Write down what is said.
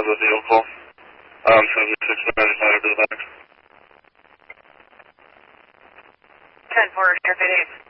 the vehicle. 7695 to the back. 10-4, Airfit 8.